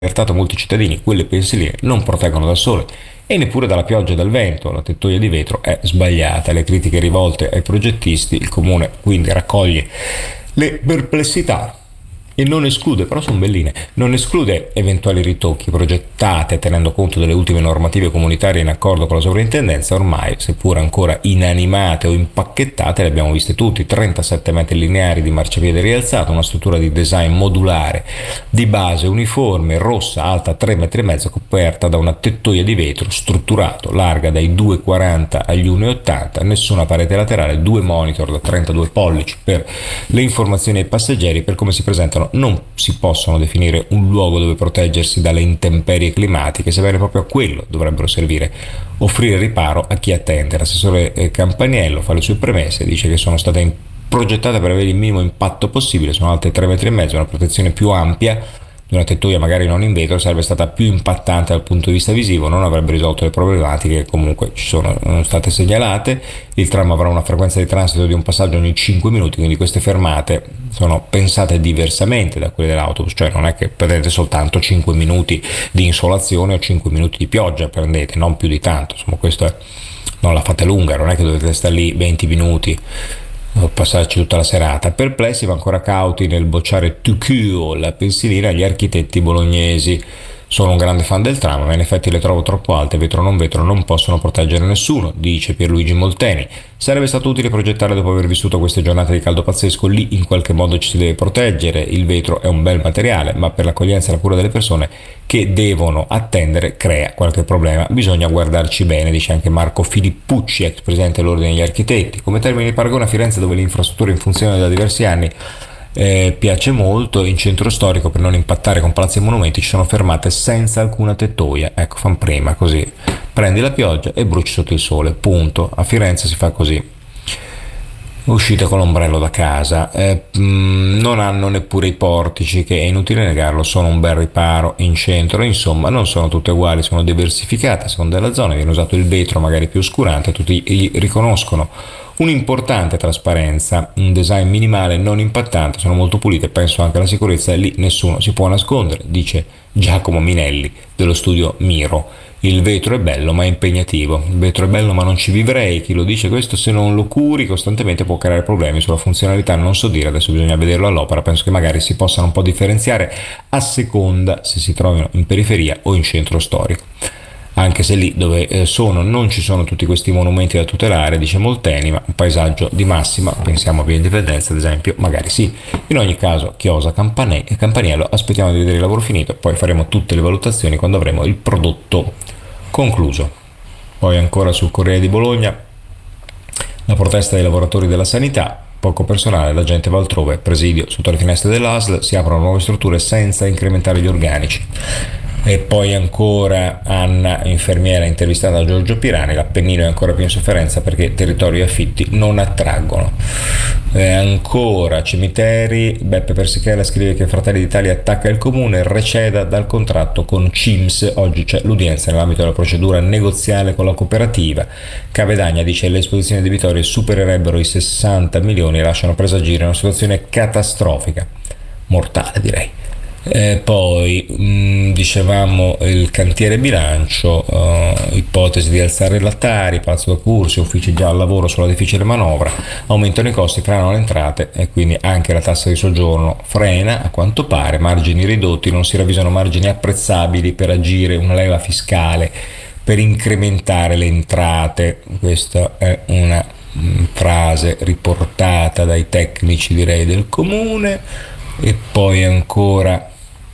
allertato molti cittadini, quelle pensiline non proteggono dal sole e neppure dalla pioggia e dal vento. La tettoia di vetro è sbagliata. Le critiche rivolte ai progettisti, il comune quindi raccoglie le perplessità e non esclude, però sono belline, non esclude eventuali ritocchi progettate tenendo conto delle ultime normative comunitarie in accordo con la sovrintendenza. Ormai, seppur ancora inanimate o impacchettate, le abbiamo viste tutti: 37 metri lineari di marciapiede rialzato, una struttura di design modulare di base uniforme, rossa, alta 3,5 metri, coperta da una tettoia di vetro strutturato, larga dai 2,40 agli 1,80, nessuna parete laterale, 2 monitor da 32 pollici per le informazioni ai passeggeri. Per come si presentano non si possono definire un luogo dove proteggersi dalle intemperie climatiche, sebbene proprio a quello dovrebbero servire: offrire riparo a chi attende. L'assessore Campaniello fa le sue premesse, dice che sono state progettate per avere il minimo impatto possibile, sono alte 3,5 metri, una protezione più ampia di una tettoia magari non in vetro sarebbe stata più impattante dal punto di vista visivo, non avrebbe risolto le problematiche che comunque ci sono state segnalate. Il tram avrà una frequenza di transito di un passaggio ogni 5 minuti, quindi queste fermate sono pensate diversamente da quelle dell'autobus, cioè non è che prendete soltanto 5 minuti di insolazione o 5 minuti di pioggia, prendete, non più di tanto. Insomma, questo è, non la fate lunga, non è che dovete stare lì 20 minuti o passarci tutta la serata. Perplessi ma ancora cauti nel bocciare tout court la pensilina gli architetti bolognesi. Sono un grande fan del tram, ma in effetti le trovo troppo alte, vetro non possono proteggere nessuno, dice Pierluigi Molteni. Sarebbe stato utile progettare dopo aver vissuto queste giornate di caldo pazzesco, lì in qualche modo ci si deve proteggere, il vetro è un bel materiale, ma per l'accoglienza e la cura delle persone che devono attendere crea qualche problema, bisogna guardarci bene, dice anche Marco Filippucci, ex presidente dell'Ordine degli Architetti. Come termine di paragone, a Firenze, dove l'infrastruttura in funzione da diversi anni piace molto, in centro storico, per non impattare con palazzi e monumenti, ci sono fermate senza alcuna tettoia. Ecco, fan prima, così prendi la pioggia e bruci sotto il sole, punto. A Firenze si fa così. Uscite con l'ombrello da casa. Non hanno neppure i portici, che è inutile negarlo, sono un bel riparo in centro. Insomma, non sono tutte uguali, sono diversificate a seconda della zona, viene usato il vetro magari più oscurante, tutti riconoscono un'importante trasparenza, un design minimale non impattante, sono molto pulite, penso anche alla sicurezza, e lì nessuno si può nascondere, dice Giacomo Minelli dello studio Miro. Il vetro è bello ma è impegnativo, il vetro è bello ma non ci vivrei, chi lo dice questo se non lo curi costantemente può creare problemi. Sulla funzionalità non so dire, adesso bisogna vederlo all'opera, penso che magari si possano un po' differenziare a seconda se si trovino in periferia o in centro storico. Anche se lì dove sono non ci sono tutti questi monumenti da tutelare, dice Molteni, ma un paesaggio di massima, pensiamo a Via Indipendenza ad esempio, magari sì. In ogni caso, Chiosa e Campaniello, aspettiamo di vedere il lavoro finito e poi faremo tutte le valutazioni quando avremo il prodotto concluso. Poi ancora sul Corriere di Bologna, la protesta dei lavoratori della sanità, poco personale, la gente va altrove, presidio sotto le finestre dell'ASL, si aprono nuove strutture senza incrementare gli organici. E poi ancora Anna, infermiera intervistata da Giorgio Pirani, l'Appennino è ancora più in sofferenza perché territori e affitti non attraggono. Ancora cimiteri, Beppe Persichella scrive che Fratelli d'Italia attacca il comune, receda dal contratto con CIMS, oggi c'è l'udienza nell'ambito della procedura negoziale con la cooperativa. Cavedagna dice che le esposizioni debitorie supererebbero i 60 milioni e lasciano presagire una situazione catastrofica, mortale direi. Poi dicevamo il cantiere bilancio, ipotesi di alzare i lattari, Palazzo da Cursi, uffici già al lavoro sulla difficile manovra, aumentano i costi, frenano le entrate e quindi anche la tassa di soggiorno frena a quanto pare, margini ridotti, non si ravvisano margini apprezzabili per agire una leva fiscale per incrementare le entrate. Questa è una frase riportata dai tecnici direi del comune. E poi ancora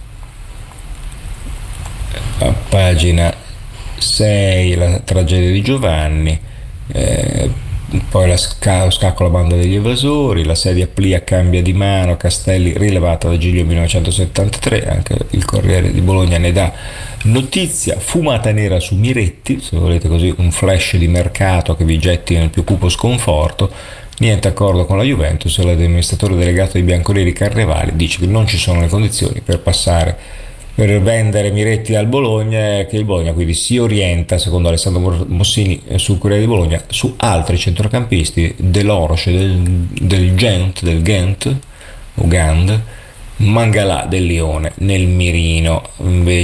a pagina 6 la tragedia di Giovanni, poi lo scacco alla banda degli evasori, la sedia Plia cambia di mano, Castelli rilevata da Giglio 1973, anche il Corriere di Bologna ne dà notizia. Fumata nera su Miretti, se volete così un flash di mercato che vi getti nel più cupo sconforto. Niente accordo con la Juventus, l'amministratore delegato di bianconeri Carnevali dice che non ci sono le condizioni per vendere Miretti al Bologna, che il Bologna quindi si orienta, secondo Alessandro Mossini sul Corriere di Bologna, su altri centrocampisti dell'Oroce, del Ghent, Mangalà del Lione nel mirino. Invece